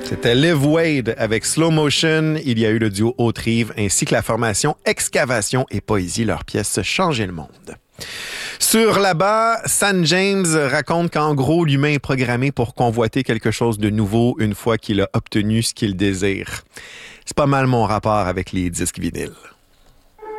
C'était Liv Wade avec Slow Motion. Il y a eu le duo Haute-Rive ainsi que la formation Excavation et Poésie, leur pièce Changer le monde. Sur là-bas, San James raconte qu'en gros, l'humain est programmé pour convoiter quelque chose de nouveau une fois qu'il a obtenu ce qu'il désire. C'est pas mal mon rapport avec les disques vinyles.